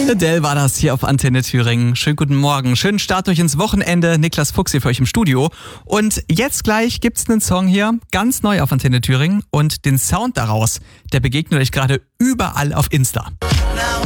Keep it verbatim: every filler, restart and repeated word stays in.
Adele war das hier auf Antenne Thüringen. Schönen guten Morgen, schönen Start durch ins Wochenende. Niklas Fuchs hier für euch im Studio. Und jetzt gleich gibt's einen Song hier, ganz neu auf Antenne Thüringen. Und den Sound daraus, der begegnet euch gerade überall auf Insta. Now